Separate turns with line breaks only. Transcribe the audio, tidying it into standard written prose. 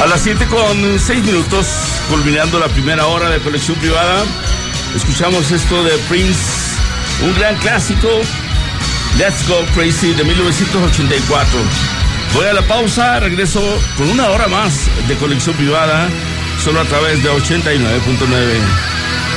las 7:06, culminando la primera hora de Conexión Privada, escuchamos esto de Prince, un gran clásico, Let's Go Crazy, de 1984. Voy a la pausa, regreso con una hora más de Conexión Privada, solo a través de 89.9.